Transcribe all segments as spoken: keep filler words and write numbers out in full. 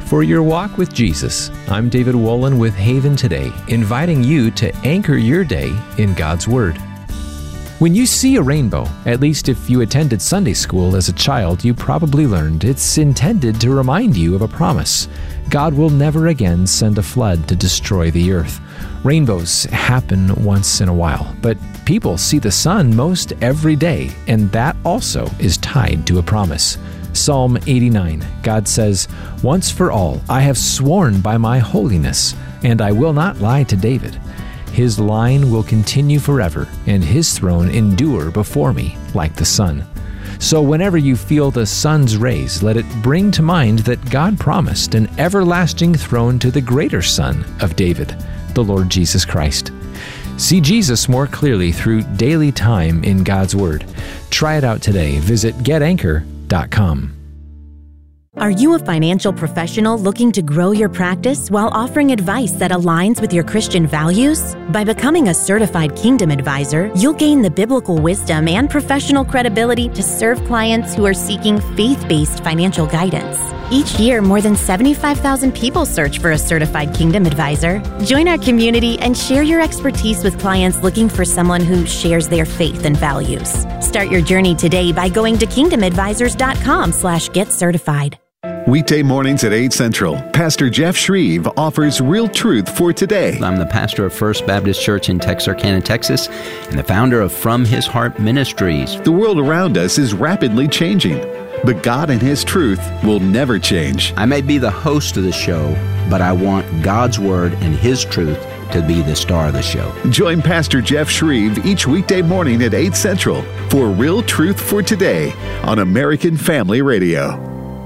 for your walk with Jesus. I'm David Wolin with Haven Today, inviting you to anchor your day in God's Word. When you see a rainbow, at least if you attended Sunday school as a child, you probably learned it's intended to remind you of a promise. God will never again send a flood to destroy the earth. Rainbows happen once in a while, but people see the sun most every day, and that also is tied to a promise. Psalm eighty-nine, God says, "Once for all, I have sworn by my holiness, and I will not lie to David. His line will continue forever, and his throne endure before me like the sun." So whenever you feel the sun's rays, let it bring to mind that God promised an everlasting throne to the greater Son of David, the Lord Jesus Christ. See Jesus more clearly through daily time in God's Word. Try it out today. Visit get anchor dot com. Are you a financial professional looking to grow your practice while offering advice that aligns with your Christian values? By becoming a certified Kingdom Advisor, you'll gain the biblical wisdom and professional credibility to serve clients who are seeking faith-based financial guidance. Each year, more than seventy-five thousand people search for a certified Kingdom Advisor. Join our community and share your expertise with clients looking for someone who shares their faith and values. Start your journey today by going to kingdom advisors dot com slash get certified. Weekday mornings at eight Central, Pastor Jeff Shreve offers real truth for today. I'm the pastor of First Baptist Church in Texarkana, Texas, and the founder of From His Heart Ministries. The world around us is rapidly changing, but God and His truth will never change. I may be the host of the show, but I want God's Word and His truth to be the star of the show. Join Pastor Jeff Shreve each weekday morning at eight Central for Real Truth for Today on American Family Radio.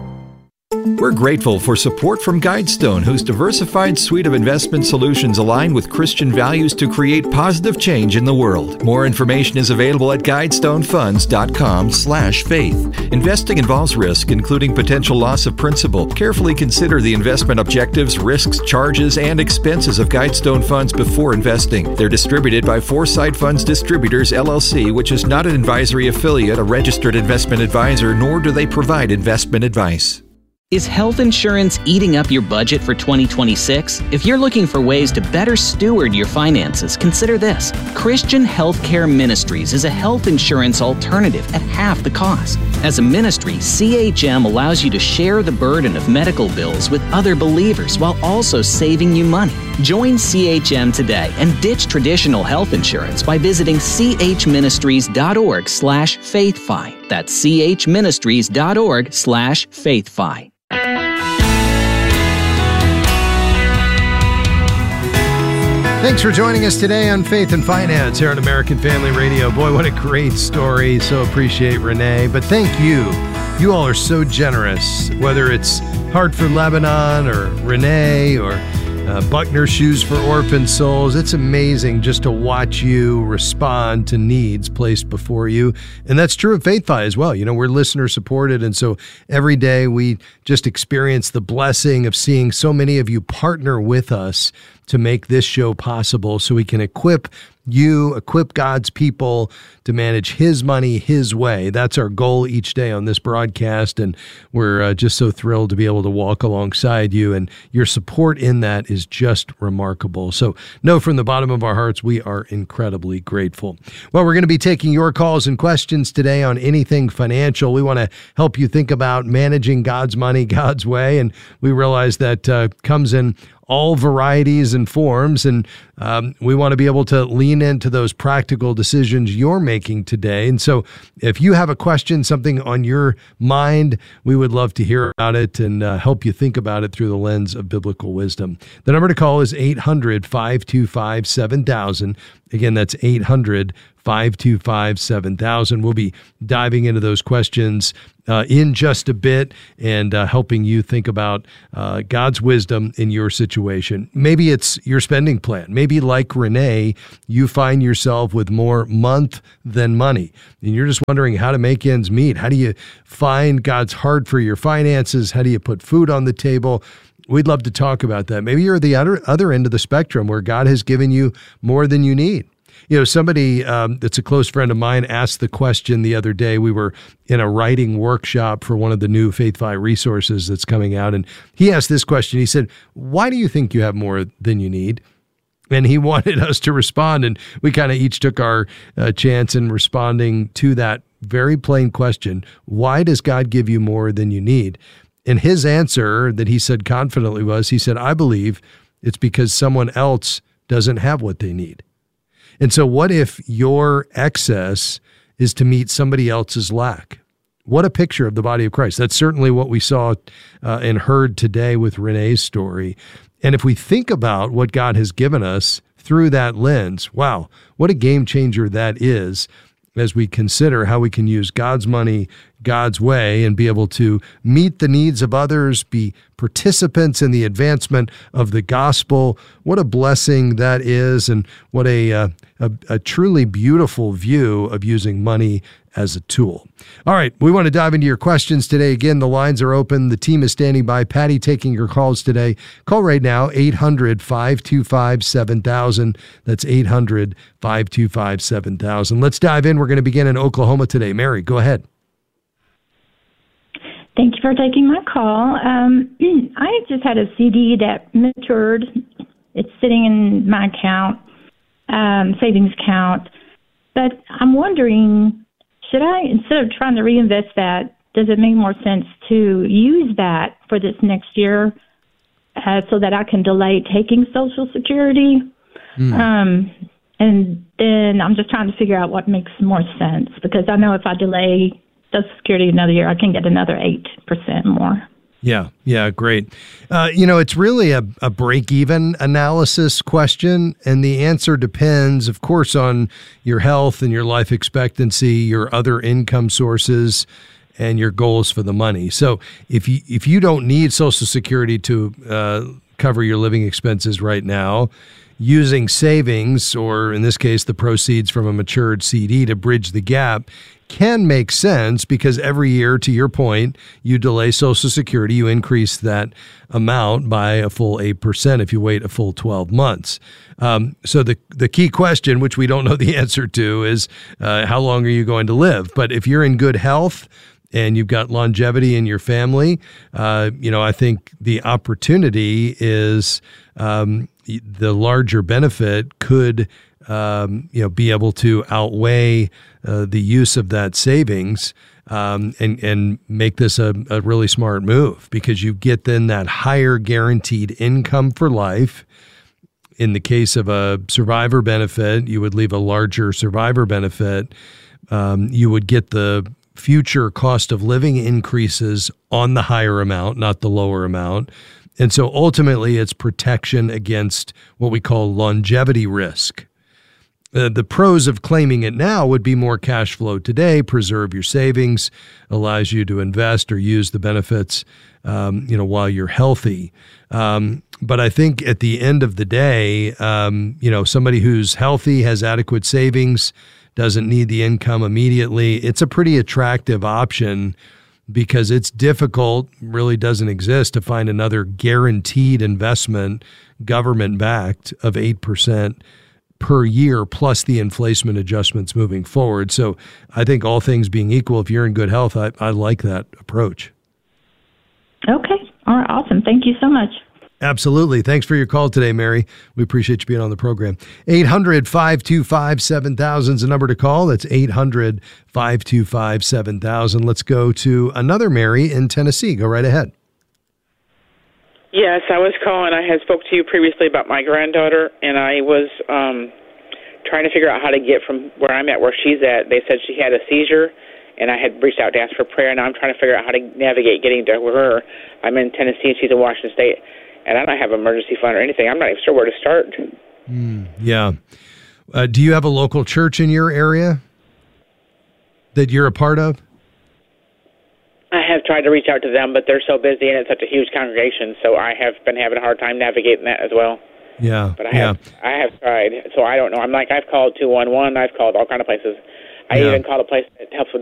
We're grateful for support from Guidestone, whose diversified suite of investment solutions align with Christian values to create positive change in the world. More information is available at guidestone funds dot com slash faith. Investing involves risk, including potential loss of principal. Carefully consider the investment objectives, risks, charges, and expenses of Guidestone funds before investing. They're distributed by Foresight Funds Distributors, L L C, which is not an advisory affiliate, a registered investment advisor, nor do they provide investment advice. Is health insurance eating up your budget for twenty twenty-six? If you're looking for ways to better steward your finances, consider this. Christian Healthcare Ministries is a health insurance alternative at half the cost. As a ministry, C H M allows you to share the burden of medical bills with other believers while also saving you money. Join C H M today and ditch traditional health insurance by visiting c h ministries dot org slash faithfi. That's c h ministries dot org slash faithfi. Thanks for joining us today on Faith and Finance here on American Family Radio. Boy, what a great story. So appreciate Renee. But thank you. You all are so generous, whether it's Hartford, Lebanon, or Renee, or uh, Buckner Shoes for Orphan Souls. It's amazing just to watch you respond to needs placed before you. And that's true of FaithFi as well. You know, we're listener supported. And so every day we just experience the blessing of seeing so many of you partner with us to make this show possible so we can equip you, equip God's people to manage His money His way. That's our goal each day on this broadcast, and we're uh, just so thrilled to be able to walk alongside you, and your support in that is just remarkable. So know from the bottom of our hearts, we are incredibly grateful. Well, we're going to be taking your calls and questions today on anything financial. We want to help you think about managing God's money God's way, and we realize that uh, comes in all varieties and forms, and um, we want to be able to lean into those practical decisions you're making today. And so if you have a question, something on your mind, we would love to hear about it and uh, help you think about it through the lens of biblical wisdom. The number to call is eight hundred, five two five, seven thousand. Again, that's eight hundred, five two five, seven thousand. We'll be diving into those questions uh, in just a bit and uh, helping you think about uh, God's wisdom in your situation. Maybe it's your spending plan. Maybe like Renee, you find yourself with more month than money, and you're just wondering how to make ends meet. How do you find God's heart for your finances? How do you put food on the table? We'd love to talk about that. Maybe you're at the other, other end of the spectrum where God has given you more than you need. You know, somebody um, that's a close friend of mine asked the question the other day. We were in a writing workshop for one of the new FaithFi resources that's coming out, and he asked this question. He said, "Why do you think you have more than you need?" And he wanted us to respond, and we kind of each took our uh, chance in responding to that very plain question. Why does God give you more than you need? And his answer that he said confidently was, he said, "I believe it's because someone else doesn't have what they need." And so what if your excess is to meet somebody else's lack? What a picture of the body of Christ. That's certainly what we saw uh, and heard today with Renee's story. And if we think about what God has given us through that lens, wow, what a game changer that is as we consider how we can use God's money God's way and be able to meet the needs of others, be participants in the advancement of the gospel. What a blessing that is, and what a, uh, a, a truly beautiful view of using money as a tool. All right, we want to dive into your questions today. Again, the lines are open. The team is standing by. Patty taking your calls today. Call right now, eight hundred, five two five, seven thousand. That's eight hundred, five two five, seven thousand. Let's dive in. We're going to begin in Oklahoma today. Mary, go ahead. Thank you for taking my call. Um, I just had a C D that matured. It's sitting in my account, um, savings account. But I'm wondering, should I, instead of trying to reinvest that, does it make more sense to use that for this next year uh, so that I can delay taking Social Security? Mm. Um, and then I'm just trying to figure out what makes more sense, because I know if I delay Social Security another year, I can get another eight percent more. Yeah, yeah, great. Uh, you know, it's really a, a break-even analysis question, and the answer depends, of course, on your health and your life expectancy, your other income sources, and your goals for the money. So if you if you don't need Social Security to uh, cover your living expenses right now, using savings, or in this case, the proceeds from a matured C D to bridge the gap, can make sense, because every year, to your point, you delay Social Security, you increase that amount by a full eight percent if you wait a full twelve months. Um, so the the key question, which we don't know the answer to, is uh, how long are you going to live? But if you're in good health and you've got longevity in your family, uh, you know, I think the opportunity is um, the larger benefit could Um, you know, be able to outweigh uh, the use of that savings um, and and make this a, a really smart move, because you get then that higher guaranteed income for life. In the case of a survivor benefit, you would leave a larger survivor benefit. Um, you would get the future cost of living increases on the higher amount, not the lower amount. And so ultimately, it's protection against what we call longevity risk. Uh, the pros of claiming it now would be more cash flow today, preserve your savings, allows you to invest or use the benefits, um, you know, while you're healthy. Um, but I think at the end of the day, um, you know, somebody who's healthy, has adequate savings, doesn't need the income immediately, it's a pretty attractive option, because it's difficult, really doesn't exist, to find another guaranteed investment, government-backed, of eight percent per year, plus the inflation adjustments moving forward. So I think all things being equal, if you're in good health, I, I like that approach. Okay. All right. Awesome. Thank you so much. Absolutely. Thanks for your call today, Mary. We appreciate you being on the program. eight hundred, five two five, seven thousand is the number to call. That's eight hundred, five two five, seven thousand. Let's go to another Mary in Tennessee. Go right ahead. Yes, I was calling. I had spoke to you previously about my granddaughter, and I was um, trying to figure out how to get from where I'm at where she's at. They said she had a seizure, and I had reached out to ask for prayer, and now I'm trying to figure out how to navigate getting to her. I'm in Tennessee, and she's in Washington State, and I don't have an emergency fund or anything. I'm not even sure where to start. Mm, yeah. Uh, do you have a local church in your area that you're a part of? I have tried to reach out to them, but they're so busy, and it's such a huge congregation, so I have been having a hard time navigating that as well. Yeah, but I yeah. have I have tried, so I don't know. I'm like, I've called two one one, I've called all kind of places. I yeah. even called a place that helps with